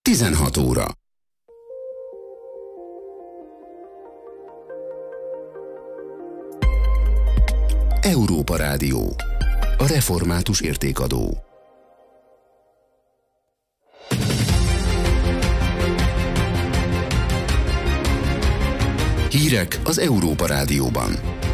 16 óra. Európa Rádió. A református értékadó. Hírek az Európa Rádióban.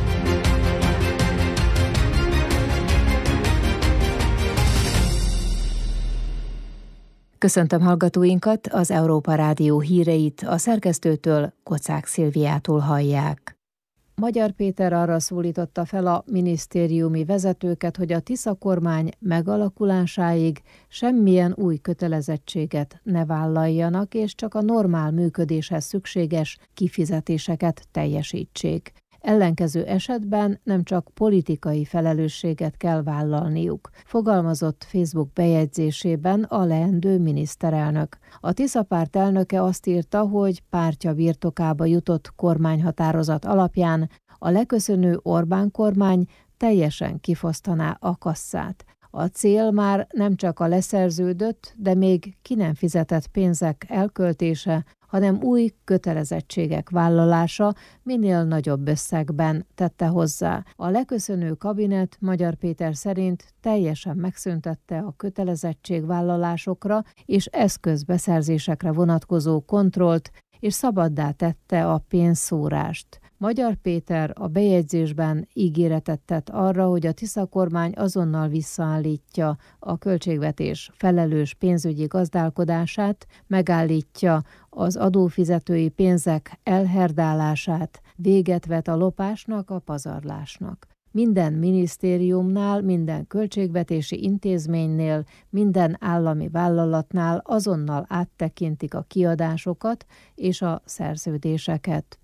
Köszöntöm hallgatóinkat, az Európa Rádió híreit a szerkesztőtől, Kocák Szilviától hallják. Magyar Péter arra szólította fel a minisztériumi vezetőket, hogy a Tisza kormány megalakulásáig semmilyen új kötelezettséget ne vállaljanak, és csak a normál működéshez szükséges kifizetéseket teljesítsék. Ellenkező esetben nem csak politikai felelősséget kell vállalniuk, fogalmazott Facebook bejegyzésében a leendő miniszterelnök. A Tisza párt elnöke azt írta, hogy pártja birtokába jutott kormányhatározat alapján a leköszönő Orbán kormány teljesen kifosztaná a kasszát. A cél már nem csak a leszerződött, de még ki nem fizetett pénzek elköltése, hanem új kötelezettségek vállalása minél nagyobb összegben, tette hozzá. A leköszönő kabinet Magyar Péter szerint teljesen megszüntette a kötelezettségvállalásokra és eszközbeszerzésekre vonatkozó kontrollt, és szabaddá tette a pénzszórást. Magyar Péter a bejegyzésben ígéretet tett arra, hogy a Tisza kormány azonnal visszaállítja a költségvetés felelős pénzügyi gazdálkodását, megállítja az adófizetői pénzek elherdálását, véget vet a lopásnak, a pazarlásnak. Minden minisztériumnál, minden költségvetési intézménynél, minden állami vállalatnál azonnal áttekintik a kiadásokat és a szerződéseket.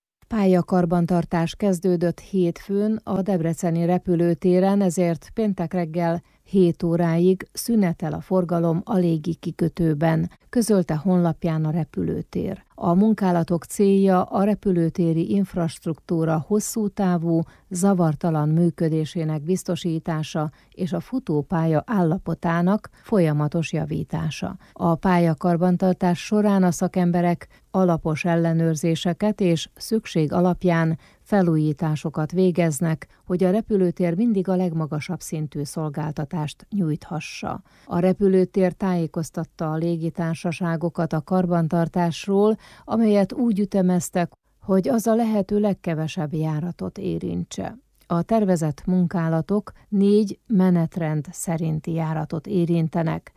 Pályakarbantartás kezdődött hétfőn a debreceni repülőtéren, ezért péntek reggel 7 óráig szünetel a forgalom a légi kikötőben, közölte honlapján a repülőtér. A munkálatok célja a repülőtéri infrastruktúra hosszú távú, zavartalan működésének biztosítása és a futópálya állapotának folyamatos javítása. A pályakarbantartás során a szakemberek alapos ellenőrzéseket és szükség alapján felújításokat végeznek, hogy a repülőtér mindig a legmagasabb szintű szolgáltatást nyújthassa. A repülőtér tájékoztatta a légitársaságokat a karbantartásról, amelyet úgy ütemeztek, hogy az a lehető legkevesebb járatot érintse. A tervezett munkálatok 4 menetrend szerinti járatot érintenek.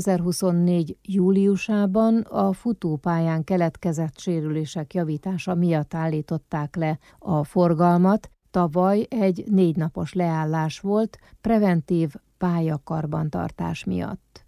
2024. júliusában a futópályán keletkezett sérülések javítása miatt állították le a forgalmat. Tavaly egy 4 napos leállás volt preventív pályakarbantartás miatt.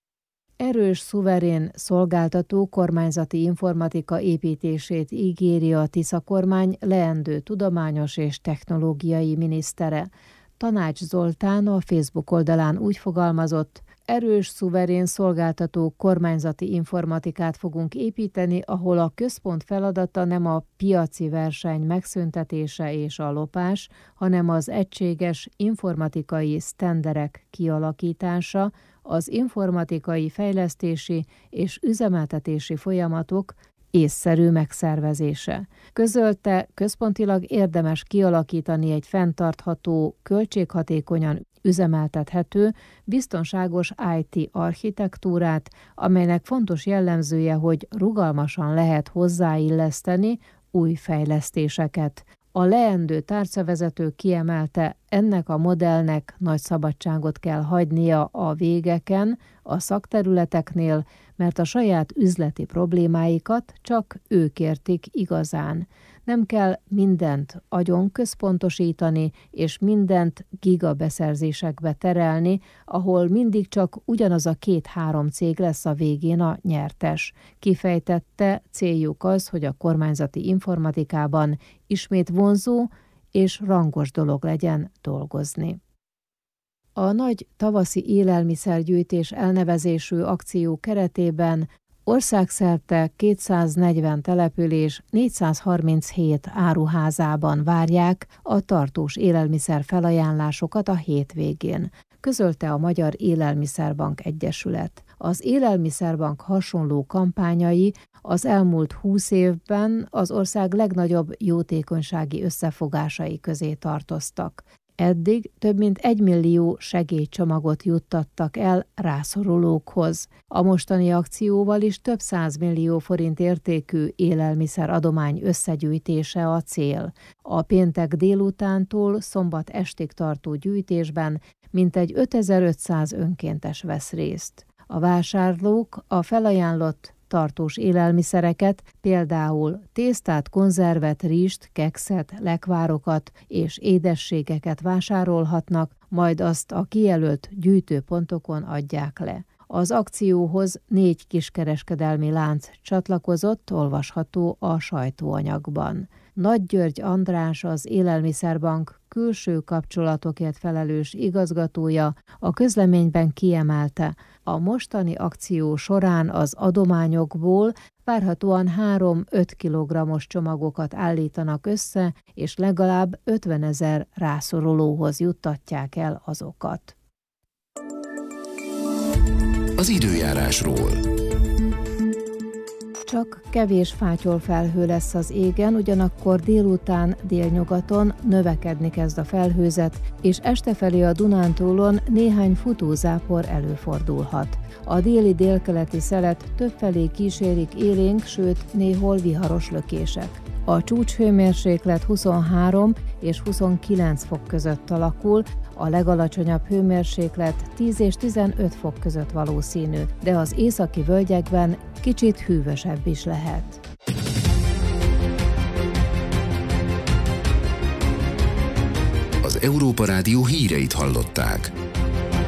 Erős, szuverén, szolgáltató kormányzati informatika építését ígéri a Tisza kormány leendő tudományos és technológiai minisztere. Tanács Zoltán a Facebook oldalán úgy fogalmazott: erős, szuverén, szolgáltató kormányzati informatikát fogunk építeni, ahol a központ feladata nem a piaci verseny megszüntetése és a lopás, hanem az egységes informatikai sztenderek kialakítása, az informatikai fejlesztési és üzemeltetési folyamatok észszerű megszervezése. Közölte, központilag érdemes kialakítani egy fenntartható, költséghatékonyan üzemeltethető, biztonságos IT architektúrát, amelynek fontos jellemzője, hogy rugalmasan lehet hozzáilleszteni új fejlesztéseket. A leendő tárcavezető kiemelte, ennek a modellnek nagy szabadságot kell hagynia a végeken, a szakterületeknél, mert a saját üzleti problémáikat csak ők értik igazán. Nem kell mindent agyon központosítani, és mindent gigabeszerzésekbe terelni, ahol mindig csak ugyanaz a 2-3 cég lesz a végén a nyertes. Kifejtette, céljuk az, hogy a kormányzati informatikában ismét vonzó és rangos dolog legyen dolgozni. A nagy tavaszi élelmiszergyűjtés elnevezésű akció keretében országszerte 240 település 437 áruházában várják a tartós élelmiszer felajánlásokat a hétvégén. közölte a Magyar Élelmiszerbank Egyesület. Az Élelmiszerbank hasonló kampányai az elmúlt 20 évben az ország legnagyobb jótékonysági összefogásai közé tartoztak. Eddig több mint 1 millió segélycsomagot juttattak el rászorulókhoz. A mostani akcióval is több 100 millió forint értékű élelmiszeradomány összegyűjtése a cél. A péntek délutántól szombat estig tartó gyűjtésben mintegy 5500 önkéntes vesz részt. A vásárlók a felajánlott tartós élelmiszereket, például tésztát, konzervet, rizst, kekszet, lekvárokat és édességeket vásárolhatnak, majd azt a kijelölt gyűjtőpontokon adják le. Az akcióhoz 4 kiskereskedelmi lánc csatlakozott, olvasható a sajtóanyagban. Nagy György András, az Élelmiszerbank külső kapcsolatokért felelős igazgatója a közleményben kiemelte, a mostani akció során az adományokból várhatóan 3-5 kilogrammos csomagokat állítanak össze, és legalább 50 000 rászorulóhoz juttatják el azokat. Az időjárásról. Csak kevés fátyolfelhő lesz az égen, ugyanakkor délután délnyugaton növekedni kezd a felhőzet, és este felé a Dunántúlon néhány futózápor előfordulhat. A déli délkeleti szelet többfelé kísérik élénk, sőt néhol viharos lökések. A csúcshőmérséklet 23 és 29 fok között alakul, a legalacsonyabb hőmérséklet 10 és 15 fok között valószínű, de az északi völgyekben kicsit hűvösebb is lehet. Az Európa Rádió híreit hallották.